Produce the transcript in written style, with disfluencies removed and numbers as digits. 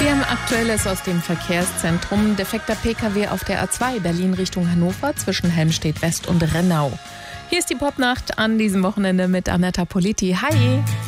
Wir haben Aktuelles aus dem Verkehrszentrum. Defekter Pkw auf der A2 Berlin Richtung Hannover zwischen Helmstedt West und Rennau. Hier ist die Popnacht an diesem Wochenende mit Anetta Politi. Hi!